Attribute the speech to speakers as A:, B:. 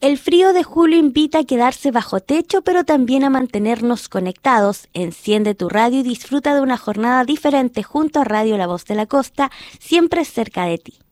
A: El frío de julio invita a quedarse bajo techo, pero también a mantenernos conectados. Enciende tu radio y disfruta de una jornada diferente junto a Radio La Voz de la Costa, siempre cerca de ti.